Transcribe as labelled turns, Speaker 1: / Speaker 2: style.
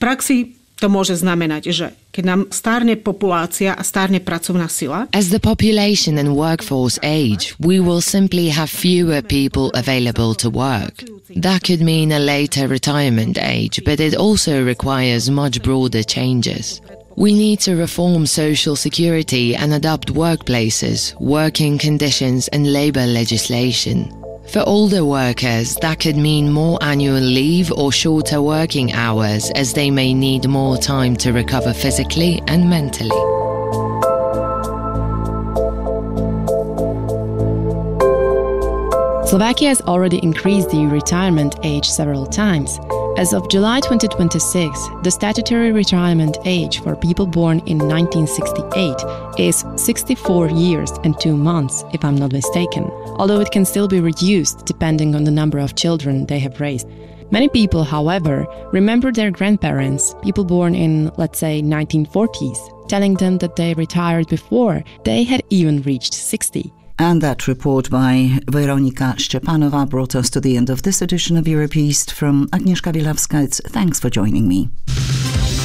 Speaker 1: praxi to môže znamenať, že keď nám stárne populácia a stárne pracovná sila.
Speaker 2: As the population and workforce age, we will simply have fewer people available to work. That could mean a later retirement age, but it also requires much broader changes. We need to reform social security and adopt workplaces, working conditions and labour legislation. For older workers, that could mean more annual leave or shorter working hours, as they may need more time to recover physically and mentally.
Speaker 3: Slovakia has already increased the retirement age several times. As of July 2026, the statutory retirement age for people born in 1968 is 64 years and 2 months, if I'm not mistaken, although it can still be reduced depending on the number of children they have raised. Many people, however, remember their grandparents, people born in, let's say, 1940s, telling them that they retired before they had even reached 60.
Speaker 4: And that report by Weronika Szczepanova brought us to the end of this edition of Europe East. From Agnieszka Wielawska, thanks for joining me.